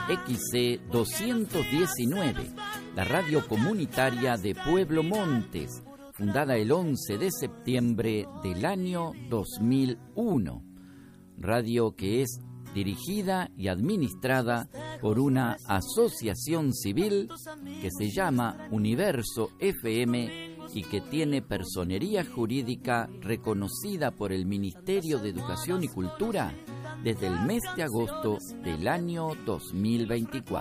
XC 219, la radio comunitaria de Pueblo Montes, fundada el 11 de septiembre del año 2001. Radio que es dirigida y administrada por una asociación civil que se llama Universo FM y que tiene personería jurídica reconocida por el Ministerio de Educación y Cultura desde el mes de agosto del año 2024.